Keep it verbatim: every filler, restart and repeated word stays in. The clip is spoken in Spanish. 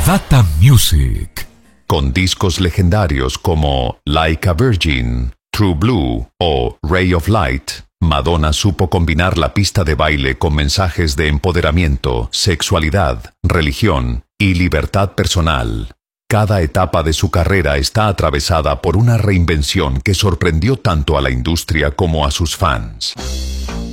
Data Music. Con discos legendarios como Like a Virgin, True Blue o Ray of Light, Madonna supo combinar la pista de baile con mensajes de empoderamiento, sexualidad, religión y libertad personal. Cada etapa de su carrera está atravesada por una reinvención que sorprendió tanto a la industria como a sus fans.